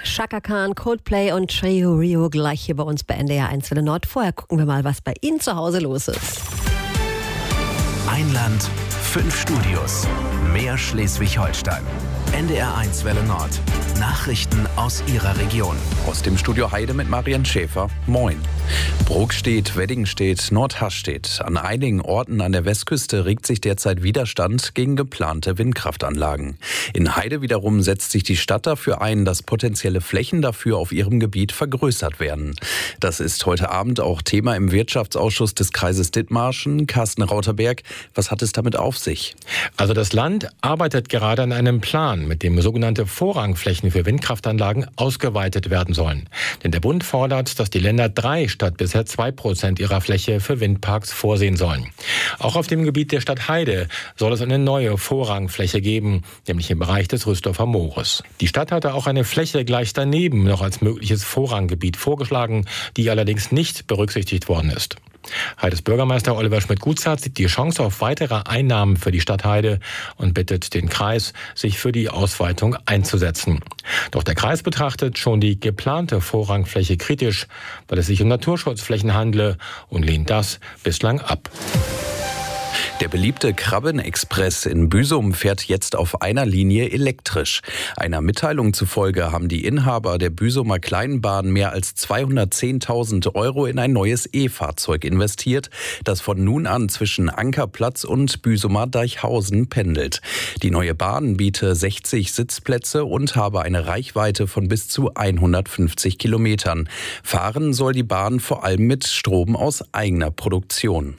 Chaka Khan, Coldplay und Trio Rio gleich hier bei uns bei NDR 1 Welle Nord. Vorher gucken wir mal, was bei Ihnen zu Hause los ist. Ein Land, 5 Studios, mehr Schleswig-Holstein. NDR 1 Welle Nord. Nachrichten aus Ihrer Region. Aus dem Studio Heide mit Marian Schäfer. Moin. Brokstedt, Weddingstedt, Nordharstedt. An einigen Orten an der Westküste regt sich derzeit Widerstand gegen geplante Windkraftanlagen. In Heide wiederum setzt sich die Stadt dafür ein, dass potenzielle Flächen dafür auf ihrem Gebiet vergrößert werden. Das ist heute Abend auch Thema im Wirtschaftsausschuss des Kreises Dithmarschen. Carsten Rauterberg, was hat es damit auf sich? Also das Land arbeitet gerade an einem Plan, mit dem sogenannte Vorrangflächen für Windkraftanlagen ausgeweitet werden sollen. Denn der Bund fordert, dass die Länder 3 statt bisher 2% ihrer Fläche für Windparks vorsehen sollen. Auch auf dem Gebiet der Stadt Heide soll es eine neue Vorrangfläche geben, nämlich im Bereich des Rüstorfer Moores. Die Stadt hatte auch eine Fläche gleich daneben noch als mögliches Vorranggebiet vorgeschlagen, die allerdings nicht berücksichtigt worden ist. Heides Bürgermeister Oliver Schmidt-Gutzert sieht die Chance auf weitere Einnahmen für die Stadt Heide und bittet den Kreis, sich für die Ausweitung einzusetzen. Doch der Kreis betrachtet schon die geplante Vorrangfläche kritisch, weil es sich um Naturschutzflächen handle und lehnt das bislang ab. Der beliebte Krabbenexpress in Büsum fährt jetzt auf einer Linie elektrisch. Einer Mitteilung zufolge haben die Inhaber der Büsumer Kleinbahn mehr als 210.000 € in ein neues E-Fahrzeug investiert, das von nun an zwischen Ankerplatz und Büsumer Deichhausen pendelt. Die neue Bahn biete 60 Sitzplätze und habe eine Reichweite von bis zu 150 Kilometern. Fahren soll die Bahn vor allem mit Strom aus eigener Produktion.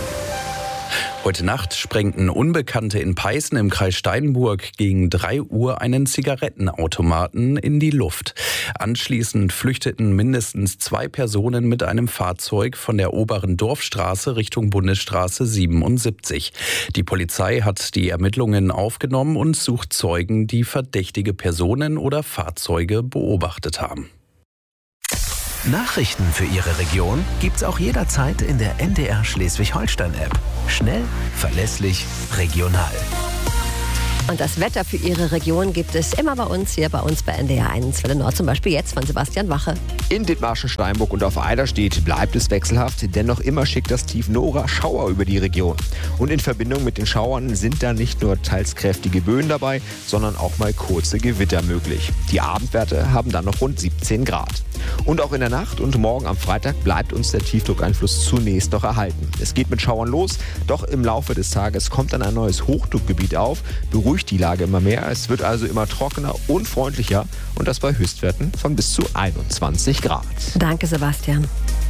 Heute Nacht sprengten Unbekannte in Peißen im Kreis Steinburg gegen 3 Uhr einen Zigarettenautomaten in die Luft. Anschließend flüchteten mindestens 2 Personen mit einem Fahrzeug von der oberen Dorfstraße Richtung Bundesstraße 77. Die Polizei hat die Ermittlungen aufgenommen und sucht Zeugen, die verdächtige Personen oder Fahrzeuge beobachtet haben. Nachrichten für Ihre Region gibt's auch jederzeit in der NDR Schleswig-Holstein-App. Schnell, verlässlich, regional. Und das Wetter für Ihre Region gibt es immer bei uns bei NDR 1 Welle Nord. Zum Beispiel jetzt von Sebastian Wache. In Dithmarschen, Steinburg und auf Eiderstedt bleibt es wechselhaft, denn noch immer schickt das Tief Nora Schauer über die Region. Und in Verbindung mit den Schauern sind da nicht nur teils kräftige Böen dabei, sondern auch mal kurze Gewitter möglich. Die Abendwerte haben dann noch rund 17 Grad. Und auch in der Nacht und morgen am Freitag bleibt uns der Tiefdruckeinfluss zunächst noch erhalten. Es geht mit Schauern los, doch im Laufe des Tages kommt dann ein neues Hochdruckgebiet auf, beruhigt die Lage immer mehr. Es wird also immer trockener und freundlicher und das bei Höchstwerten von bis zu 21 Grad. Danke, Sebastian.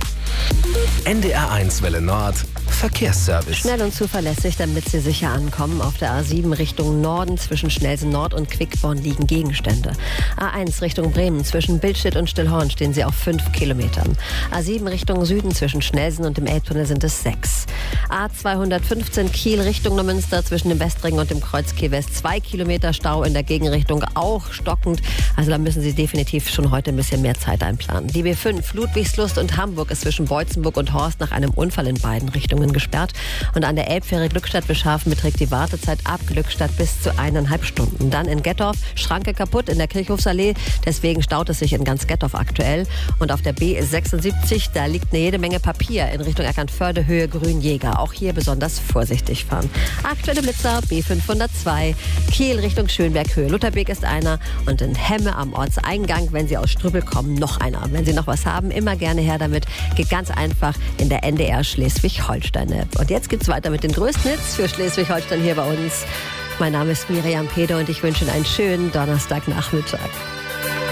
NDR 1 Welle Nord. Verkehrsservice. Schnell und zuverlässig, damit Sie sicher ankommen. Auf der A7 Richtung Norden zwischen Schnelsen Nord und Quickborn liegen Gegenstände. A1 Richtung Bremen zwischen Bildstedt und Stillhorn stehen Sie auf 5 Kilometern. A7 Richtung Süden zwischen Schnelsen und dem Elbtunnel sind es 6. A215 Kiel Richtung Neumünster zwischen dem Westring und dem Kreuz Kiel-West 2 Kilometer Stau in der Gegenrichtung, auch stockend. Also da müssen Sie definitiv schon heute ein bisschen mehr Zeit einplanen. Die B5 Ludwigslust und Hamburg ist zwischen Beutzenburg und Horst nach einem Unfall in beiden Richtungen gesperrt. Und an der Elbfähre Glückstadt-Beschafen beträgt die Wartezeit ab Glückstadt bis zu 1,5 Stunden. Dann in Gettorf, Schranke kaputt in der Kirchhofsallee. Deswegen staut es sich in ganz Gettorf aktuell. Und auf der B76, da liegt eine jede Menge Papier in Richtung Eckernförde, Höhe Grünjäger. Auch hier besonders vorsichtig fahren. Aktuelle Blitzer B502, Kiel Richtung Schönberg, Höhe Lutherbeek ist einer. Und in Hemme am Ortseingang, wenn Sie aus Strübel kommen, noch einer. Wenn Sie noch was haben, immer gerne her damit. Geht ganz einfach in der NDR Schleswig-Holstein-App. Und jetzt geht's weiter mit den größten Hits für Schleswig-Holstein hier bei uns. Mein Name ist Miriam Pede und ich wünsche Ihnen einen schönen Donnerstagnachmittag.